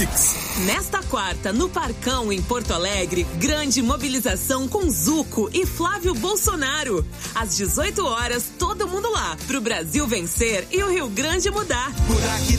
Hits. Nesta quarta, no Parcão, em Porto Alegre, grande mobilização com Zuco e Flávio Bolsonaro. Às 18 horas, todo mundo lá, pro Brasil vencer e o Rio Grande mudar. Por aqui